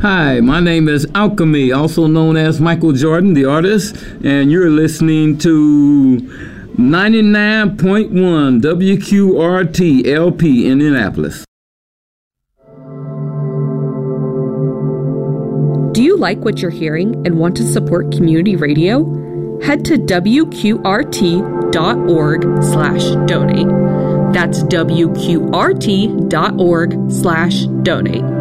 Hi, my name is Alchemy, also known as Michael Jordan, the artist, and you're listening to 99.1 WQRT LP in Indianapolis. Do you like what you're hearing and want to support community radio? Head to WQRT.org/donate. That's WQRT.org/donate.